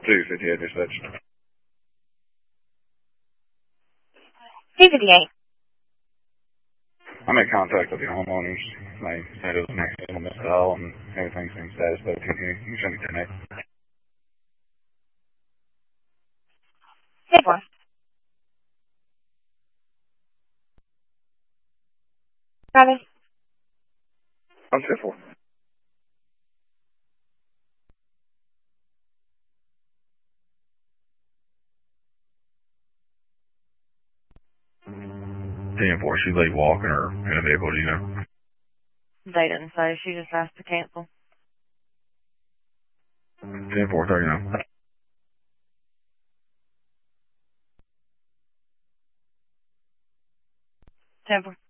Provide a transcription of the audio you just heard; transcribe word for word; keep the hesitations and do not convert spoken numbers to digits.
two fifty-eight dispatch. two fifty-eight. I made contact with the homeowners. They said it was an accidental missed call and everything seems status quo. You send me ten eight. ten four. Robin. I'm ten four. ten four, she late walking or in a vehicle, do you know? They didn't say. She just asked to cancel. ten four thirty-nine. ten four.